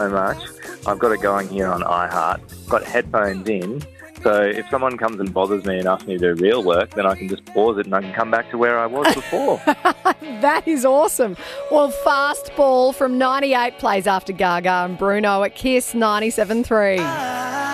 so much. I've got it going here on iHeart. Got headphones in, so if someone comes and bothers me and asks me to do real work, then I can just pause it and I can come back to where I was before. That is awesome. Well, Fastball from 98 plays after Gaga and Bruno at Kiss 97.3.